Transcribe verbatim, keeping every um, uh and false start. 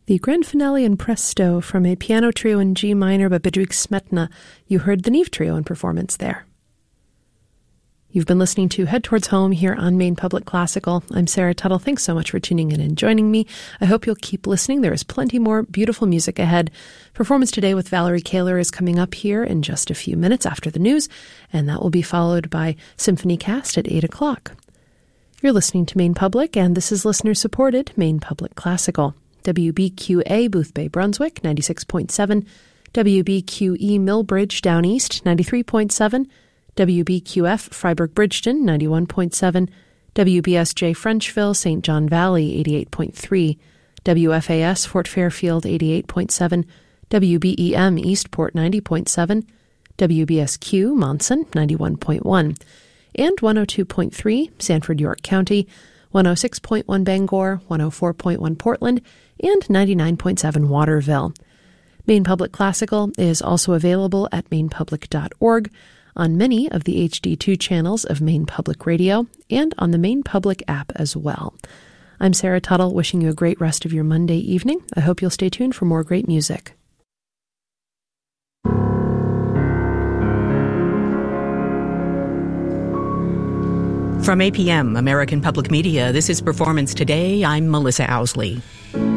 The grand finale in Presto from a piano trio in G minor by Bedřich Smetana. You heard the Neve Trio in performance there. You've been listening to Head Towards Home here on Maine Public Classical. I'm Sarah Tuttle. Thanks so much for tuning in and joining me. I hope you'll keep listening. There is plenty more beautiful music ahead. Performance today with Valerie Kaler is coming up here in just a few minutes after the news, and that will be followed by Symphony Cast at eight o'clock. You're listening to Maine Public, and this is listener-supported Maine Public Classical. W B Q A Boothbay, Brunswick, ninety-six point seven. W B Q E Millbridge, Down East, ninety-three point seven. W B Q F Freiburg Bridgeton, ninety-one point seven. W B S J Frenchville, Saint John Valley, eighty-eight point three. W F A S Fort Fairfield, eighty-eight point seven. W B E M Eastport, ninety point seven. W B S Q Monson, ninety-one point one. And one oh two point three, Sanford, York County, one oh six point one Bangor, one oh four point one Portland, and ninety-nine point seven Waterville. Maine Public Classical is also available at maine public dot org, on many of the H D two channels of Maine Public Radio, and on the Maine Public app as well. I'm Sarah Tuttle, wishing you a great rest of your Monday evening. I hope you'll stay tuned for more great music. From A P M, American Public Media, this is Performance Today. I'm Melissa Owsley.